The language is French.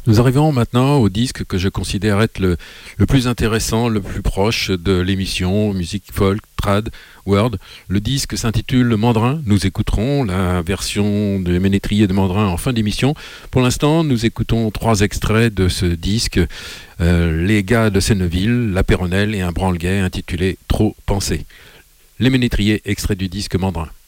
Nous arrivons maintenant au disque que je considère être le plus intéressant, le plus proche de l'émission Musique Folk, Trad, World. Le disque s'intitule Le Mandrin. Nous écouterons la version de Ménétrier de Mandrin en fin d'émission. Pour l'instant, nous écoutons 3 extraits de ce disque. Les gars de Senneville, La Péronnelle et un branle-guet intitulé Trop penser. Les Ménétriers, extrait du disque Mandrin.